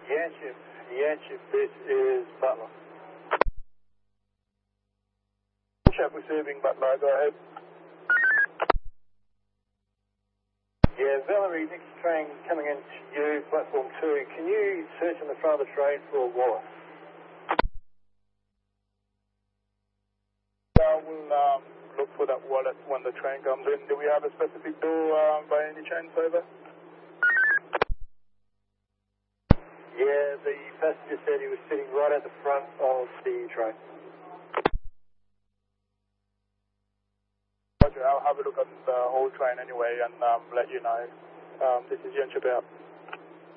Yanship, this is Butler. Chap receiving Butler, go ahead. Yeah, Valerie, next train coming into you, platform 2. Can you search on the front of the train for Wallace? We'll look for that wallet when the train comes in. Do we have a specific door by any chance, over? Yeah, the passenger said he was sitting right at the front of the train. Roger, I'll have a look at the whole train anyway and let you know. This is Yanship out.